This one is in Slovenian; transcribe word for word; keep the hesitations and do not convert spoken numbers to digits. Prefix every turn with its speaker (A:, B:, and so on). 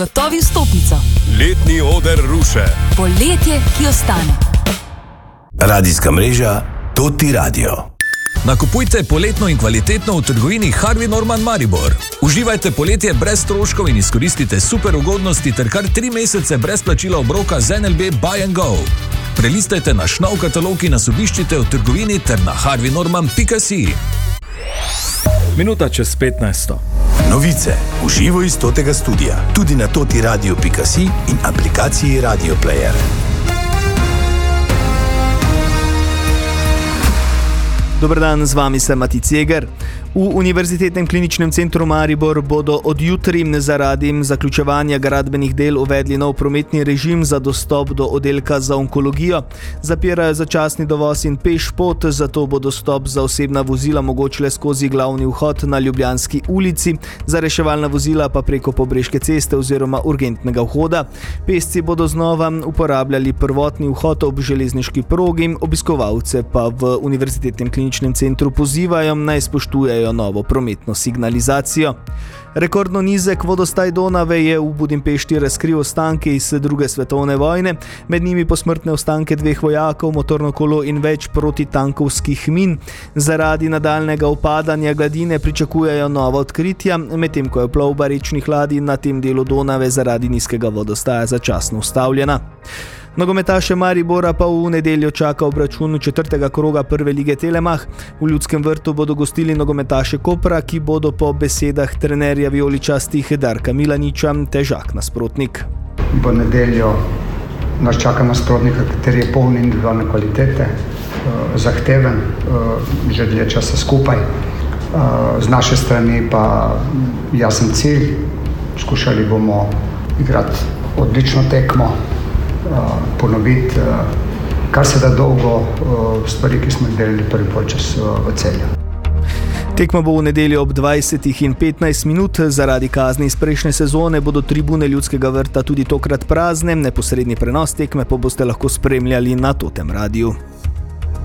A: Gotovi vstopnico.
B: Letni oder ruše.
A: Poletje, ki ostane.
C: Radijska mreža Toti Radio.
D: Nakupujte poletno in kvalitetno v trgovini Harvey Norman Maribor. Uživajte poletje brez stroškov in izkoristite super ugodnosti ter kar tri mesece brez plačila obroka z N L B Buy and Go. Prelistajte naš nov katalog in nas obiščite v trgovini ter na harvey norman pika si.
E: Minuta čez petnajsto.
C: Novice v živo iz Totega studia, tudi na toti radio pika si in aplikaciji Radio Player.
F: Dober dan, z vami sem Mati Ceger. V Univerzitetnem kliničnem centru Maribor bodo od jutri zaradi zaključevanja gradbenih del uvedli nov prometni režim za dostop do oddelka za onkologijo. Zapirajo začasni dovoz in peš pot, zato bo dostop za osebna vozila mogoče le skozi glavni vhod na Ljubljanski ulici, za reševalna vozila pa preko Pobreške ceste oziroma urgentnega vhoda. Pešci bodo znova uporabljali prvotni vhod ob železniški progi, obiskovalce pa v Univerzitetnem kliničnem centru pozivajo, naj spoštujejo novo prometno signalizacijo. Rekordno nizek vodostaj Donave je v Budimpešti razkril ostanke iz druge svetovne vojne, med njimi posmrtne ostanke dveh vojakov, motorno kolo in več protitankovskih min. Zaradi nadaljnega upadanja gladine pričakujejo nova odkritja, medtem ko je plovba rečnih ladij na tem delu Donave zaradi nizkega vodostaja začasno ustavljena. Nogometaše Maribora pa v nedeljo čaka obračun četrtega kroga prve lige Telemach. V Ljudskem vrtu bodo gostili nogometaše Kopra, ki bodo po besedah trenerja vijoličastih Darka Milaniča težak nasprotnik.
G: V nedeljo nas čaka nasprotnik, kateri je poln individualne kvalitete, zahteven, že dlje časa skupaj. Z naše strani pa jasen cilj, skušali bomo igrati odlično tekmo, ponoviti kar se da dolgo stvari, ki smo jih delali prvi polčas v Celju.
F: Tekma bo v nedeljo ob dvajsetih in petnajst minut. Zaradi kazni iz prejšnje sezone bodo tribune Ljudskega vrta tudi tokrat prazne. Neposredni prenos tekme pa boste lahko spremljali na Totem radiju.